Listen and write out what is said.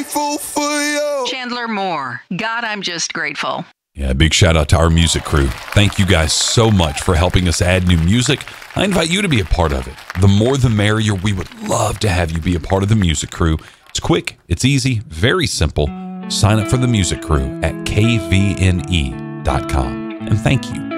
grateful for you. Chandler Moore. God, I'm just grateful. Yeah, big shout out to our music crew. Thank you guys so much for helping us add new music. I invite you to be a part of it. The more the merrier. We would love to have you be a part of the music crew. It's quick, it's easy, very simple. Sign up for the music crew at kvne.com. And thank you.